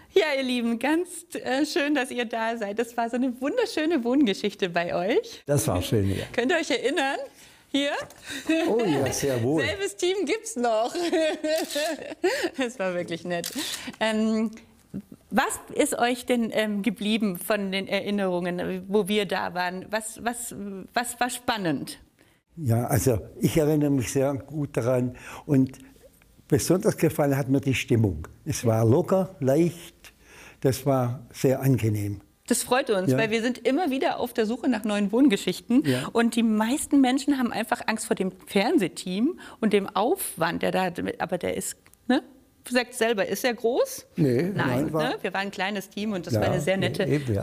Ja, ihr Lieben, ganz schön, dass ihr da seid. Das war so eine wunderschöne Wohngeschichte bei euch. Das war schön, ja. Könnt ihr euch erinnern? Hier? Oh ja, sehr wohl. Selbes Team gibt's noch. Das war wirklich nett. Was ist euch denn geblieben von den Erinnerungen, wo wir da waren? Was war spannend? Ja, also ich erinnere mich sehr gut daran und besonders gefallen hat mir die Stimmung. Es war locker, leicht, das war sehr angenehm. Das freut uns, Ja. weil wir sind immer wieder auf der Suche nach neuen Wohngeschichten. Ja. Und die meisten Menschen haben einfach Angst vor dem Fernsehteam und dem Aufwand, der da, aber der ist, ne? Du sagst selber, ist er groß? Nee, Nein, nein, war- ne? Wir waren ein kleines Team und das Ja, war eine sehr nette eben, ja.